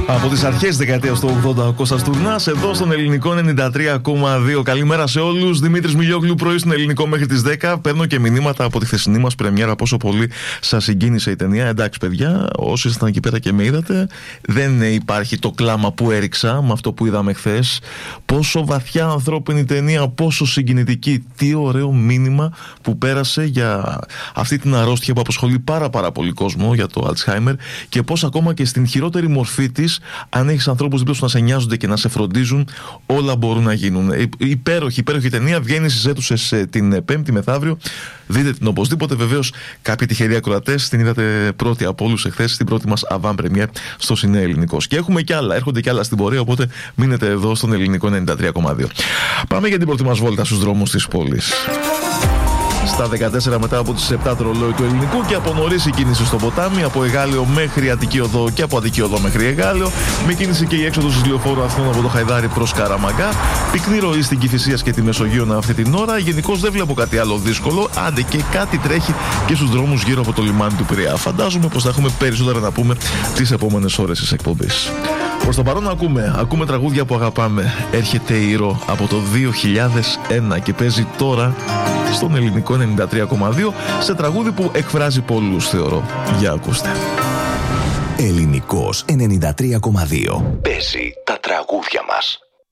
Από τις αρχές της δεκαετίας του 80 ο Κώστας Τουρνάς, εδώ στον Ελληνικό 93,2. Καλημέρα σε όλους. Δημήτρης Μιλιόγλου, πρωί στον Ελληνικό μέχρι τις 10. Παίρνω και μηνύματα από τη χθεσινή μας πρεμιέρα, πόσο πολύ σας συγκίνησε η ταινία. Εντάξει, παιδιά, όσοι ήσασταν εκεί πέρα και με είδατε, δεν υπάρχει το κλάμα που έριξα με αυτό που είδαμε χθες. Πόσο βαθιά ανθρώπινη ταινία, πόσο συγκινητική. Τι ωραίο μήνυμα που πέρασε για αυτή την αρρώστια που απασχολεί πάρα πολύ κόσμο, για το Alzheimer, και πώς ακόμα και στην χειρότερη μορφή της, αν έχεις ανθρώπους δίπλα σου να σε νοιάζονται και να σε φροντίζουν, όλα μπορούν να γίνουν. Υπέροχη ταινία. Βγαίνει στις αίθουσες την Πέμπτη μεθαύριο. Δείτε την οπωσδήποτε. Βεβαίως, κάποιοι τυχεροί ακροατές την είδατε πρώτοι από όλους εχθές στην πρώτη μας avant premiere στο Σινέ Ελληνικός. Και έχουμε κι άλλα, έρχονται κι άλλα στην πορεία. Οπότε μείνετε εδώ στον Ελληνικό 93,2. Πάμε για την πρώτη μας βόλτα στους δρόμους της πόλης. Στα 14 μετά από τις 7 το ρολόι του Ελληνικού, και από νωρίς η κίνηση στο ποτάμι, από Εγάλεο μέχρι Αττική Οδό και από Αττική Οδό μέχρι Εγάλεο. Με κίνηση και η έξοδος της Λεωφόρου Αθηνών από το Χαϊδάρι προς Καραμαγκά. Πυκνή ροή στην Κηφισίας και τη Μεσογείωνα αυτή την ώρα. Γενικώς δεν βλέπω κάτι άλλο δύσκολο. Άντε και κάτι τρέχει και στους δρόμους γύρω από το λιμάνι του Πειραιά. Φαντάζομαι πως θα έχουμε περισσότερα να πούμε τις επόμενες ώρες της εκπομπής. Προς το παρόν ακούμε τραγούδια που αγαπάμε. Έρχεται η Ρο από το 2001 και παίζει τώρα στον Ελληνικό 93,2 σε τραγούδι που εκφράζει πολλούς, θεωρώ. Για ακούστε. Ελληνικός 93,2. Παίζει τα τραγούδια μας.